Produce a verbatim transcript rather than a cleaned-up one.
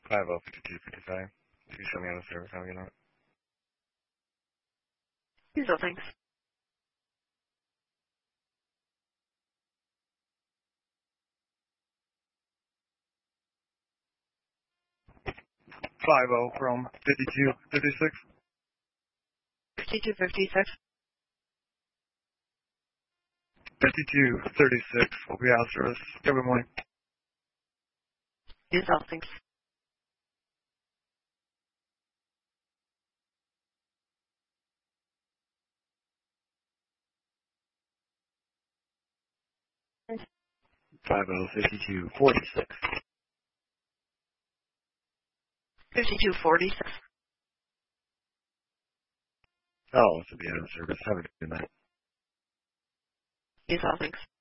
five oh fifty-two fifty-five. Did you show me on the service how we get on it? Yes, oh, thanks. five oh from fifty-two fifty-six. fifty-two fifty-six. fifty-two thirty-six will be out service every morning. Yes, oh, thanks. five oh fifty-two forty-six. fifty-two forty-six. Oh, this will be out of service. Have a good night. Yes, oh, thanks.